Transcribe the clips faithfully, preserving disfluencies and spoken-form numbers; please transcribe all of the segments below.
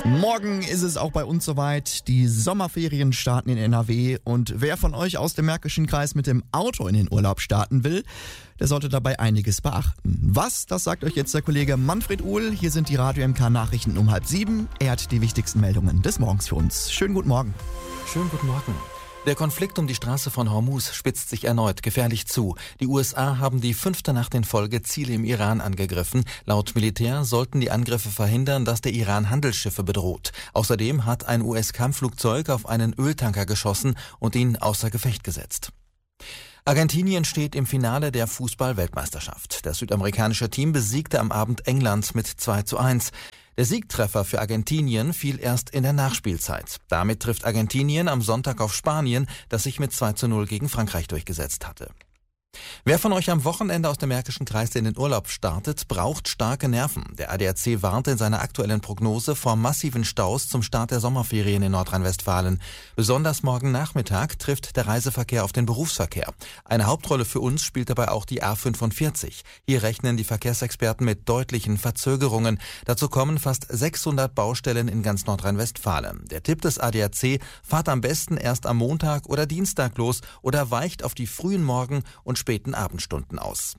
Morgen ist es auch bei uns soweit. Die Sommerferien starten in N R W und wer von euch aus dem Märkischen Kreis mit dem Auto in den Urlaub starten will, der sollte dabei einiges beachten. Was, das sagt euch jetzt der Kollege Manfred Uhl. Hier sind die Radio M K Nachrichten um halb sieben. Er hat die wichtigsten Meldungen des Morgens für uns. Schönen guten Morgen. Schönen guten Morgen. Der Konflikt um die Straße von Hormuz spitzt sich erneut gefährlich zu. Die U S A haben die fünfte Nacht in Folge Ziele im Iran angegriffen. Laut Militär sollten die Angriffe verhindern, dass der Iran Handelsschiffe bedroht. Außerdem hat ein U S-Kampfflugzeug auf einen Öltanker geschossen und ihn außer Gefecht gesetzt. Argentinien steht im Finale der Fußball-Weltmeisterschaft. Das südamerikanische Team besiegte am Abend England mit zwei zu eins. Der Siegtreffer für Argentinien fiel erst in der Nachspielzeit. Damit trifft Argentinien am Sonntag auf Spanien, das sich mit zwei zu null gegen Frankreich durchgesetzt hatte. Wer von euch am Wochenende aus dem Märkischen Kreis in den Urlaub startet, braucht starke Nerven. Der A D A C warnt in seiner aktuellen Prognose vor massiven Staus zum Start der Sommerferien in Nordrhein-Westfalen. Besonders morgen Nachmittag trifft der Reiseverkehr auf den Berufsverkehr. Eine Hauptrolle für uns spielt dabei auch die A fünfundvierzig. Hier rechnen die Verkehrsexperten mit deutlichen Verzögerungen. Dazu kommen fast sechshundert Baustellen in ganz Nordrhein-Westfalen. Der Tipp des A D A C: fahrt am besten erst am Montag oder Dienstag los oder weicht auf die frühen Morgen- und späten Abendstunden aus.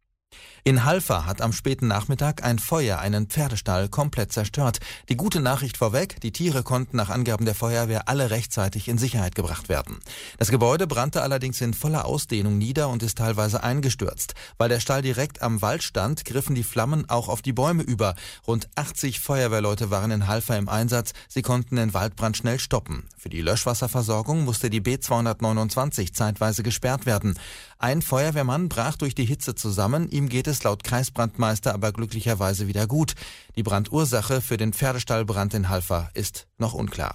In Halver hat am späten Nachmittag ein Feuer einen Pferdestall komplett zerstört. Die gute Nachricht vorweg: die Tiere konnten nach Angaben der Feuerwehr alle rechtzeitig in Sicherheit gebracht werden. Das Gebäude brannte allerdings in voller Ausdehnung nieder und ist teilweise eingestürzt. Weil der Stall direkt am Wald stand, griffen die Flammen auch auf die Bäume über. Rund achtzig Feuerwehrleute waren in Halver im Einsatz. Sie konnten den Waldbrand schnell stoppen. Für die Löschwasserversorgung musste die B zweihundertneunundzwanzig zeitweise gesperrt werden. Ein Feuerwehrmann brach durch die Hitze zusammen. Ihm geht es laut Kreisbrandmeister aber glücklicherweise wieder gut. Die Brandursache für den Pferdestallbrand in Halver ist noch unklar.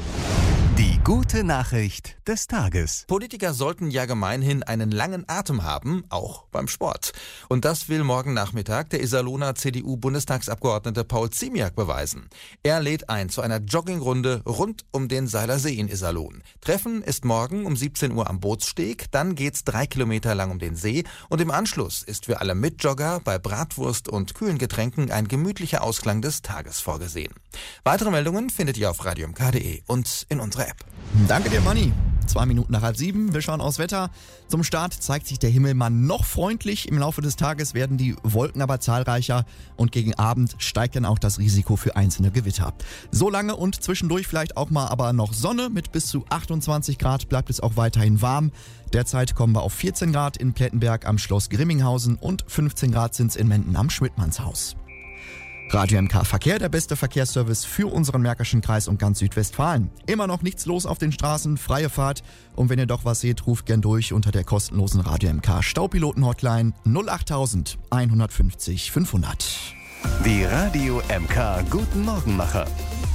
Die gute Nachricht des Tages. Politiker sollten ja gemeinhin einen langen Atem haben, auch beim Sport. Und das will morgen Nachmittag der Iserlohner C D U-Bundestagsabgeordnete Paul Ziemiak beweisen. Er lädt ein zu einer Joggingrunde rund um den Seiler See in Iserlohn. Treffen ist morgen um siebzehn Uhr am Bootssteg, dann geht's drei Kilometer lang um den See und im Anschluss ist für alle Mitjogger bei Bratwurst und kühlen Getränken ein gemütlicher Ausklang des Tages vorgesehen. Weitere Meldungen findet ihr auf radio m k punkt d e und in unserer App. Danke dir, Manni. Zwei Minuten nach halb sieben. Wir schauen aufs Wetter. Zum Start zeigt sich der Himmel mal noch freundlich. Im Laufe des Tages werden die Wolken aber zahlreicher und gegen Abend steigt dann auch das Risiko für einzelne Gewitter. So lange und zwischendurch vielleicht auch mal aber noch Sonne. Mit bis zu achtundzwanzig Grad bleibt es auch weiterhin warm. Derzeit kommen wir auf vierzehn Grad in Plettenberg am Schloss Grimminghausen und fünfzehn Grad sind es in Menden am Schmidtmannshaus. Radio M K Verkehr, der beste Verkehrsservice für unseren Märkischen Kreis und ganz Südwestfalen. Immer noch nichts los auf den Straßen, freie Fahrt. Und wenn ihr doch was seht, ruft gern durch unter der kostenlosen Radio M K Staupiloten-Hotline null acht eins fünf fünfhundert. Die Radio M K Guten Morgenmacher.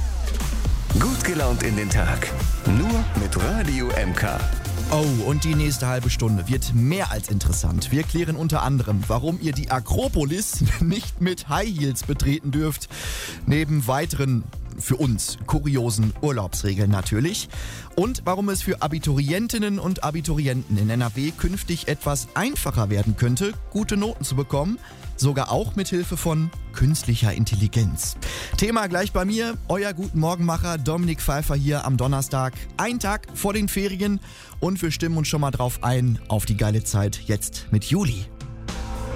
Gut gelaunt in den Tag. Nur mit Radio M K. Oh, und die nächste halbe Stunde wird mehr als interessant. Wir klären unter anderem, warum ihr die Akropolis nicht mit High Heels betreten dürft. Neben weiteren, für uns, kuriosen Urlaubsregeln natürlich. Und warum es für Abiturientinnen und Abiturienten in N R W künftig etwas einfacher werden könnte, gute Noten zu bekommen. Sogar auch mit Hilfe von künstlicher Intelligenz. Thema gleich bei mir, euer Guten Morgenmacher Dominik Pfeiffer hier am Donnerstag. Ein Tag vor den Ferien und wir stimmen uns schon mal drauf ein auf die geile Zeit jetzt mit Juli.